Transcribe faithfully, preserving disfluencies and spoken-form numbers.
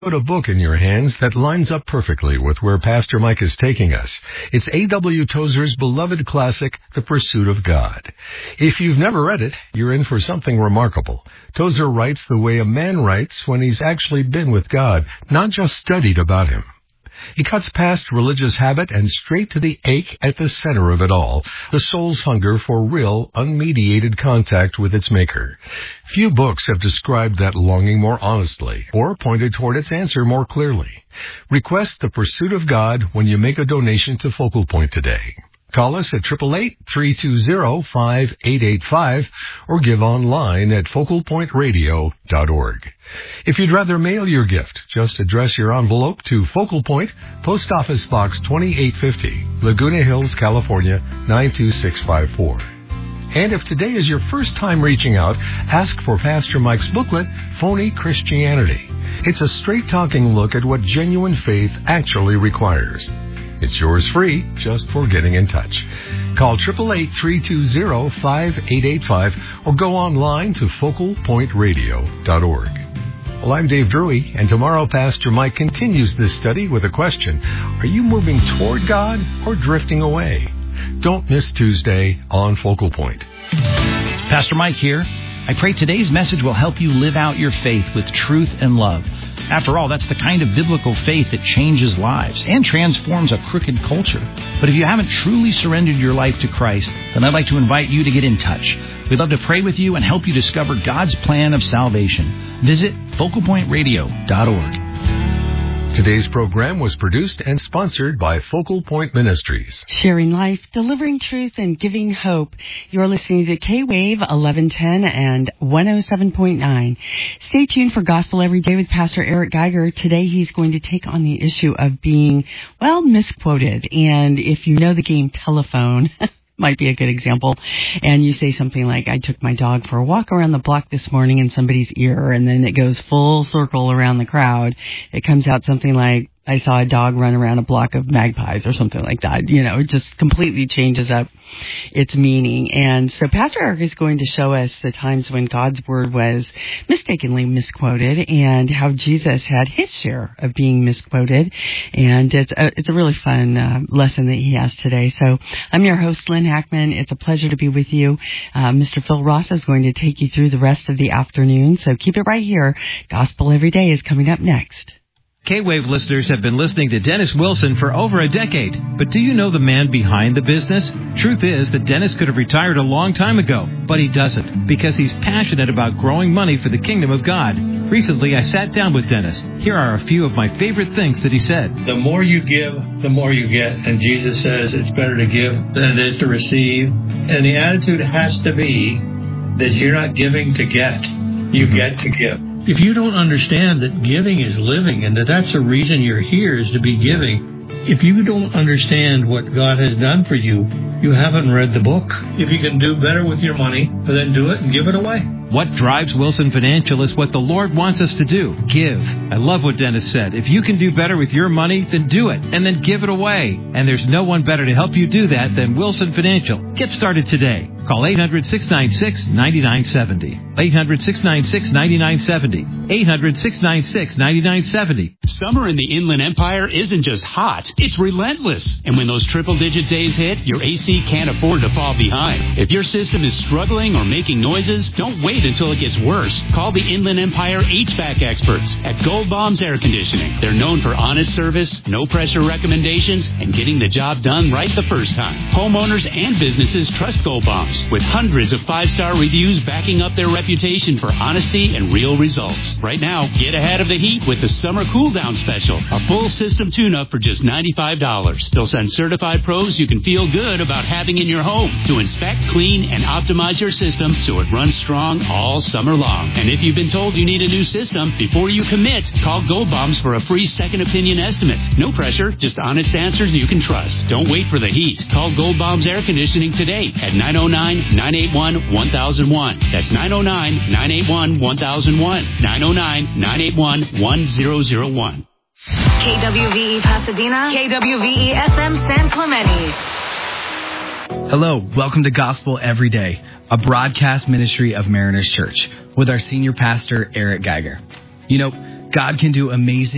Put a book in your hands that lines up perfectly with where Pastor Mike is taking us. It's A W Tozer's beloved classic, The Pursuit of God. If you've never read it, you're in for something remarkable. Tozer writes the way a man writes when he's actually been with God, not just studied about him. He cuts past religious habit and straight to the ache at the center of it all, the soul's hunger for real, unmediated contact with its maker. Few books have described that longing more honestly or pointed toward its answer more clearly. Request The Pursuit of God when you make a donation to Focal Point today. Call us at eight eight eight, three two zero, five eight eight five or give online at focal point radio dot org. If you'd rather mail your gift, just address your envelope to Focal Point, Post Office Box twenty-eight fifty, Laguna Hills, California, nine two six five four. And if today is your first time reaching out, ask for Pastor Mike's booklet, Phony Christianity. It's a straight-talking look at what genuine faith actually requires. It's yours free, just for getting in touch. Call eight eight eight, three two zero, five eight eight five or go online to focal point radio dot org. Well, I'm Dave Drury, and tomorrow Pastor Mike continues this study with a question. Are you moving toward God or drifting away? Don't miss Tuesday on Focal Point. Pastor Mike here. I pray today's message will help you live out your faith with truth and love. After all, that's the kind of biblical faith that changes lives and transforms a crooked culture. But if you haven't truly surrendered your life to Christ, then I'd like to invite you to get in touch. We'd love to pray with you and help you discover God's plan of salvation. Visit focal point radio dot org. Today's program was produced and sponsored by Focal Point Ministries. Sharing life, delivering truth, and giving hope. You're listening to K-Wave eleven ten and one oh seven point nine. Stay tuned for Gospel Every Day with Pastor Eric Geiger. Today he's going to take on the issue of being, well, misquoted. And if you know the game Telephone... might be a good example. And you say something like, I took my dog for a walk around the block this morning in somebody's ear, and then it goes full circle around the crowd. It comes out something like, I saw a dog run around a block of magpies or something like that. You know, it just completely changes up its meaning. And so Pastor Eric is going to show us the times when God's word was mistakenly misquoted and how Jesus had his share of being misquoted. And it's a, it's a really fun uh, lesson that he has today. So I'm your host, Lynn Hackman. It's a pleasure to be with you. Uh, Mister Phil Ross is going to take you through the rest of the afternoon. So keep it right here. Gospel Every Day is coming up next. K-Wave listeners have been listening to Dennis Wilson for over a decade. But do you know the man behind the business? Truth is that Dennis could have retired a long time ago, but he doesn't, because he's passionate about growing money for the kingdom of God. Recently, I sat down with Dennis. Here are a few of my favorite things that he said. The more you give, the more you get. And Jesus says it's better to give than it is to receive. And the attitude has to be that you're not giving to get. You get to give. If you don't understand that giving is living and that that's the reason you're here is to be giving, if you don't understand what God has done for you, you haven't read the book. If you can do better with your money, then do it and give it away. What drives Wilson Financial is what the Lord wants us to do. Give. I love what Dennis said. If you can do better with your money, then do it, and then give it away. And there's no one better to help you do that than Wilson Financial. Get started today. Call eight hundred, six nine six, nine nine seven zero. eight hundred, six nine six, nine nine seven zero. eight hundred, six nine six, nine nine seven zero. Summer in the Inland Empire isn't just hot, it's relentless. And when those triple-digit days hit, your A C can't afford to fall behind. If your system is struggling or making noises, don't wait until it gets worse. Call the Inland Empire H V A C experts at Gold Bombs Air Conditioning. They're known for honest service, no-pressure recommendations, and getting the job done right the first time. Homeowners and businesses trust Gold Bombs, with hundreds of five-star reviews backing up their reputation for honesty and real results. Right now, get ahead of the heat with the Summer Cool Down Special, a full system tune-up for just ninety-five dollars. They'll send certified pros you can feel good about having in your home to inspect, clean, and optimize your system so it runs strong all summer long. And if you've been told you need a new system, before you commit, call Gold Bombs for a free second opinion estimate. No pressure, just honest answers you can trust. Don't wait for the heat. Call Gold Bombs Air Conditioning today at nine oh nine, nine eight one, one thousand one. That's nine oh nine, nine eight one, one thousand one. nine oh nine, nine eight one, one thousand one. K W V E Pasadena, K W V E F M San Clemente. Hello, welcome to Gospel Every Day, a broadcast ministry of Mariners Church with our senior pastor, Eric Geiger. You know, God can do amazing